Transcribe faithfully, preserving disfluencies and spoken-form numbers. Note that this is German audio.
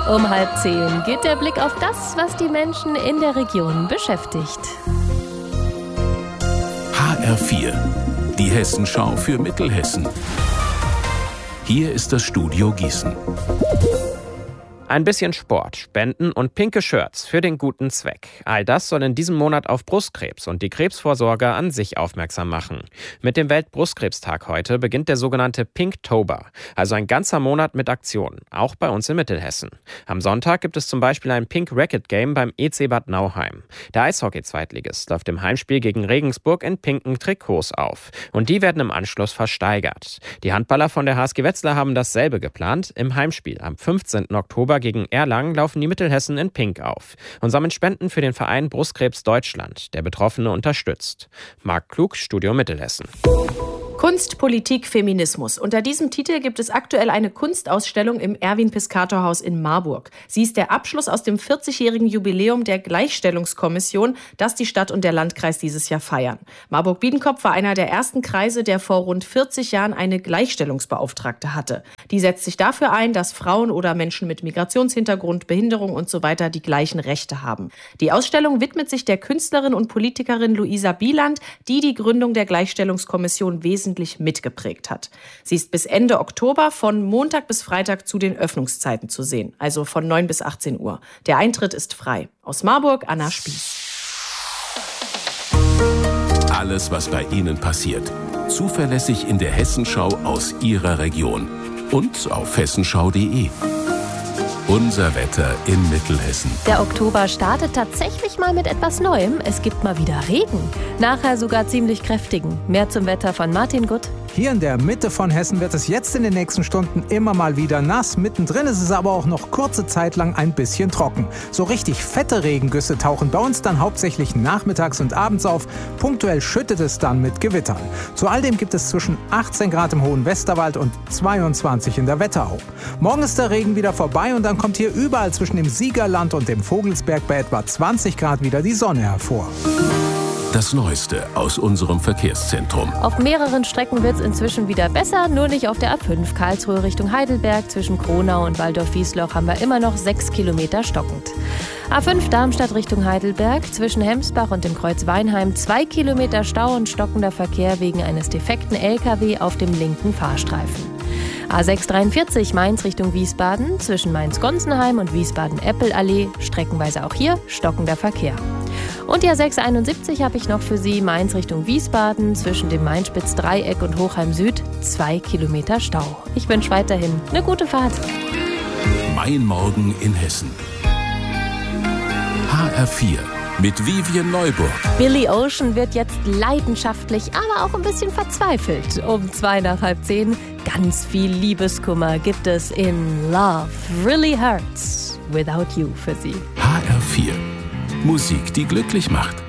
Um halb zehn geht der Blick auf das, was die Menschen in der Region beschäftigt. H R vier, die Hessenschau für Mittelhessen. Hier ist das Studio Gießen. Ein bisschen Sport, Spenden und pinke Shirts für den guten Zweck. All das soll in diesem Monat auf Brustkrebs und die Krebsvorsorge an sich aufmerksam machen. Mit dem Weltbrustkrebstag heute beginnt der sogenannte Pinktober, also ein ganzer Monat mit Aktionen, auch bei uns in Mittelhessen. Am Sonntag gibt es zum Beispiel ein Pink Racket Game beim E C Bad Nauheim. Der Eishockey-Zweitligist läuft im Heimspiel gegen Regensburg in pinken Trikots auf. Und die werden im Anschluss versteigert. Die Handballer von der H S G Wetzlar haben dasselbe geplant. Im Heimspiel am fünfzehnten Oktober gegen Erlangen laufen die Mittelhessen in Pink auf und sammeln Spenden für den Verein Brustkrebs Deutschland, der Betroffene unterstützt. Marc Klug, Studio Mittelhessen. Kunst, Politik, Feminismus. Unter diesem Titel gibt es aktuell eine Kunstausstellung im Erwin-Piscator-Haus in Marburg. Sie ist der Abschluss aus dem vierzigjährigen Jubiläum der Gleichstellungskommission, das die Stadt und der Landkreis dieses Jahr feiern. Marburg-Biedenkopf war einer der ersten Kreise, der vor rund vierzig Jahren eine Gleichstellungsbeauftragte hatte. Die setzt sich dafür ein, dass Frauen oder Menschen mit Migrationshintergrund, Behinderung und so weiter die gleichen Rechte haben. Die Ausstellung widmet sich der Künstlerin und Politikerin Luisa Bieland, die die Gründung der Gleichstellungskommission wesentlich mitgeprägt hat. Sie ist bis Ende Oktober von Montag bis Freitag zu den Öffnungszeiten zu sehen, also von neun bis achtzehn Uhr. Der Eintritt ist frei. Aus Marburg, Anna Spieß. Alles, was bei Ihnen passiert. Zuverlässig in der Hessenschau aus Ihrer Region. Und auf hessenschau punkt de. Unser Wetter in Mittelhessen. Der Oktober startet tatsächlich mal mit etwas Neuem. Es gibt mal wieder Regen. Nachher sogar ziemlich kräftigen. Mehr zum Wetter von Martin Gutt. Hier in der Mitte von Hessen wird es jetzt in den nächsten Stunden immer mal wieder nass. Mittendrin ist es aber auch noch kurze Zeit lang ein bisschen trocken. So richtig fette Regengüsse tauchen bei uns dann hauptsächlich nachmittags und abends auf. Punktuell schüttet es dann mit Gewittern. Zu all dem gibt es zwischen achtzehn Grad im hohen Westerwald und zweiundzwanzig in der Wetterau. Morgen ist der Regen wieder vorbei und dann kommt hier überall zwischen dem Siegerland und dem Vogelsberg bei etwa zwanzig Grad wieder die Sonne hervor. Das Neueste aus unserem Verkehrszentrum. Auf mehreren Strecken wird es inzwischen wieder besser, nur nicht auf der A fünf Karlsruhe Richtung Heidelberg. Zwischen Kronau und Waldorf-Wiesloch haben wir immer noch sechs Kilometer stockend. A fünf Darmstadt Richtung Heidelberg. Zwischen Hemsbach und dem Kreuz Weinheim zwei Kilometer Stau und stockender Verkehr wegen eines defekten L K W auf dem linken Fahrstreifen. A sechs dreiundvierzig Mainz Richtung Wiesbaden. Zwischen Mainz-Gonsenheim und Wiesbaden-Eppelallee. Streckenweise auch hier stockender Verkehr. Und die A sechs einundsiebzig habe ich noch für Sie. Mainz Richtung Wiesbaden. Zwischen dem Mainspitz-Dreieck und Hochheim Süd zwei Kilometer Stau. Ich wünsche weiterhin eine gute Fahrt. Mein Morgen in Hessen. H R vier mit Vivian Neuburg. Billy Ocean wird jetzt leidenschaftlich, aber auch ein bisschen verzweifelt. Um zwei nach halb zehn. Ganz viel Liebeskummer gibt es in Love Really Hurts Without You für Sie. H R vier. Musik, die glücklich macht.